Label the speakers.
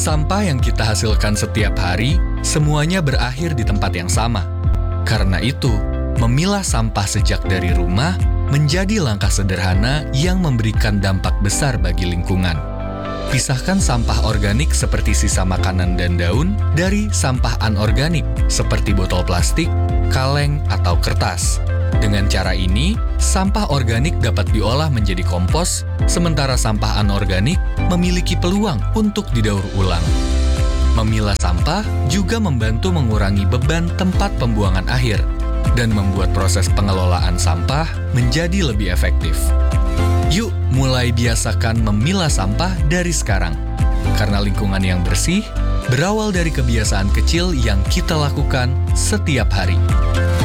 Speaker 1: Sampah yang kita hasilkan setiap hari, semuanya berakhir di tempat yang sama. Karena itu, memilah sampah sejak dari rumah menjadi langkah sederhana yang memberikan dampak besar bagi lingkungan. Pisahkan sampah organik seperti sisa makanan dan daun dari sampah anorganik seperti botol plastik, kaleng, atau kertas. Dengan cara ini, sampah organik dapat diolah menjadi kompos, sementara sampah anorganik memiliki peluang untuk didaur ulang. Memilah sampah juga membantu mengurangi beban tempat pembuangan akhir dan membuat proses pengelolaan sampah menjadi lebih efektif. Yuk, mulai biasakan memilah sampah dari sekarang. Karena lingkungan yang bersih berawal dari kebiasaan kecil yang kita lakukan setiap hari.